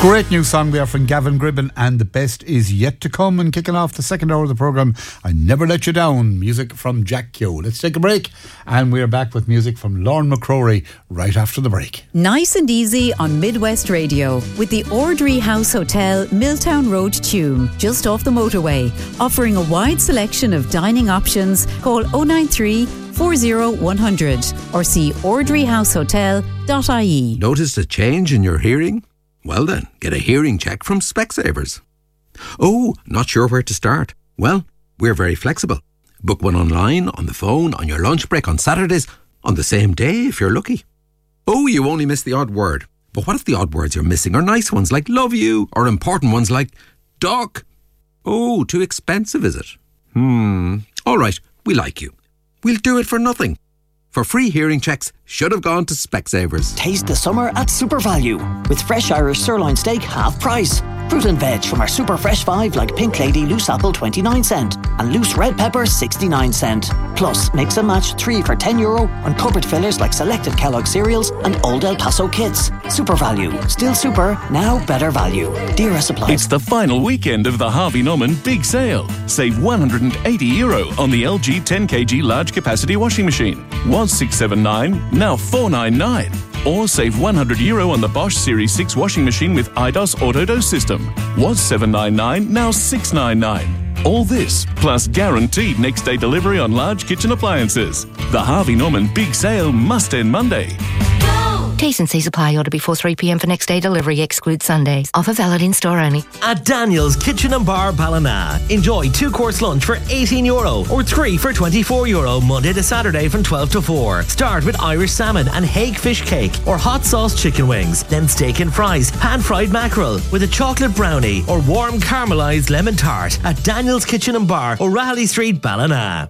Great new song there from Gavin Gribben, and the best is yet to come. And kicking off the second hour of the programme, I Never Let You Down, music from Jack Keogh. Let's take a break, and we're back with music from Lauren McCrory right after the break. Nice and easy on Midwest Radio with the Ordry House Hotel, Milltown Road, Tuam, just off the motorway. Offering a wide selection of dining options. Call 093 40100 or see ordryhousehotel.ie. Noticed a change in your hearing? Well then, get a hearing check from Specsavers. Oh, not sure where to start? Well, we're very flexible. Book one online, on the phone, on your lunch break, on Saturdays, on the same day if you're lucky. Oh, you only missed the odd word. But what if the odd words you're missing are nice ones like love you, or important ones like duck? Oh, too expensive, is it? All right, we like you. We'll do it for nothing. For free hearing checks, should have gone to Specsavers. Taste the summer at Super Value with fresh Irish sirloin steak half price. Fruit and veg from our super fresh 5 like Pink Lady loose apple 29 cent and loose red pepper 69 cent. Plus mix and match 3 for €10 on cupboard fillers like selected Kellogg cereals and Old El Paso kits. Super Value, still super, now better value. Dear supplies. It's the final weekend of the Harvey Norman Big Sale. Save €180 on the LG 10kg large capacity washing machine. Was $679, now $499. Or save €100 on the Bosch Series 6 washing machine with IDOS Autodose system. Was $799, now $699. All this, plus guaranteed next day delivery on large kitchen appliances. The Harvey Norman Big Sale must end Monday. T&Cs apply. Order before 3 p.m. for next day delivery. Exclude Sundays. Offer valid in store only. At Daniel's Kitchen and Bar Ballina, enjoy 2-course lunch for €18 or 3 for €24 Monday to Saturday from 12 to 4. Start with Irish salmon and hake fish cake or hot sauce chicken wings. Then steak and fries, pan-fried mackerel with a chocolate brownie or warm caramelised lemon tart at Daniel's Kitchen and Bar, O'Reilly Street, Ballina.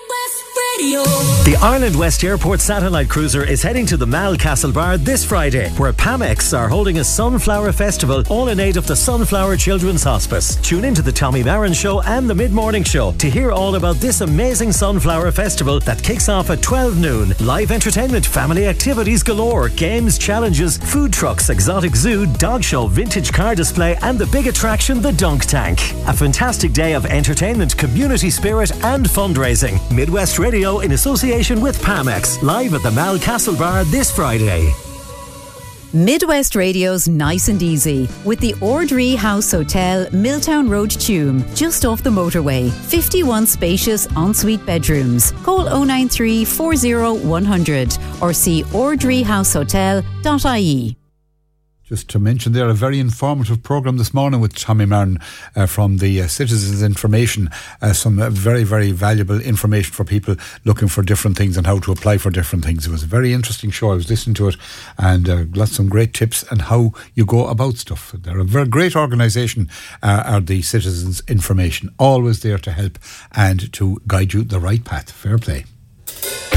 The Ireland West Airport Satellite Cruiser is heading to the Mal Castle Bar this Friday, where Pamex are holding a Sunflower Festival, all in aid of the Sunflower Children's Hospice. Tune into the Tommy Maron Show and the Mid-Morning Show to hear all about this amazing Sunflower Festival that kicks off at 12 noon. Live entertainment, family activities galore, games, challenges, food trucks, exotic zoo, dog show, vintage car display, and the big attraction, the Dunk Tank. A fantastic day of entertainment, community spirit, and fundraising. Midwest Radio in association with Pamex, live at the Mal Castle Bar this Friday. Midwest Radio's Nice and Easy with the Ordry House Hotel, Milltown Road, Tuam, just off the motorway. 51 spacious ensuite bedrooms. Call 093 40100 or see ordryhousehotel.ie. Just to mention there, a very informative programme this morning with Tommy Maron from the Citizens Information. Some very, very valuable information for people looking for different things and how to apply for different things. It was a very interesting show. I was listening to it and got some great tips on how you go about stuff. They're a very great organisation, are the Citizens Information. Always there to help and to guide you the right path. Fair play.